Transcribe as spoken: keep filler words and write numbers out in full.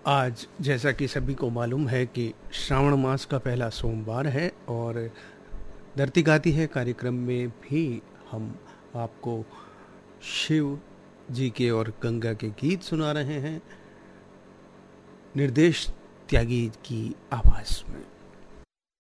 आज जैसा कि सभी को मालूम है कि श्रावण मास का पहला सोमवार है और धरती गाती है कार्यक्रम में भी हम आपको शिव जी के और गंगा के गीत सुना रहे हैं निर्देश त्यागी की आवाज में।